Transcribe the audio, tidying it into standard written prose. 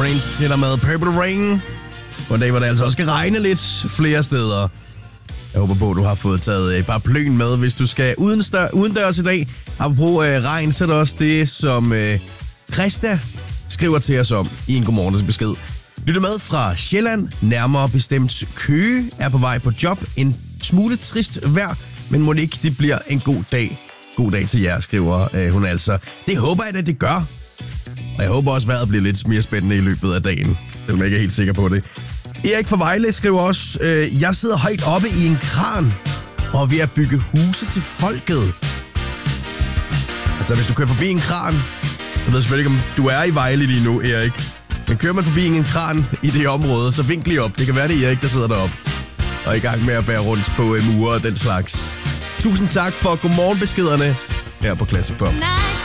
Rain til dig med Purple Rain. På en dag, hvor det altså også skal regne lidt flere steder. Jeg håber på, at du har fået taget bare pløn med, hvis du skal udendørs i dag. Apropos regn, så er det også det, som Christa skriver til os om i en godmorgensbesked. Lytter med fra Sjælland, nærmere bestemt Køge, er på vej på job. En smule trist vejr, men må det ikke, det bliver en god dag. God dag til jer, skriver hun altså. Det håber jeg, at det gør. Og jeg håber også, at vejret bliver lidt mere spændende i løbet af dagen, selvom jeg ikke er helt sikker på det. Erik fra Vejle skriver også, jeg sidder højt oppe i en kran og er ved at bygge huse til folket. Altså, hvis du kører forbi en kran, jeg ved selvfølgelig ikke, om du er i Vejle lige nu, Erik, men kører man forbi en kran i det område, så vink lige op. Det kan være, det er Erik, der sidder deroppe og er i gang med at bære rundt på mure og den slags. Tusind tak for godmorgenbeskederne her på Classic Pop.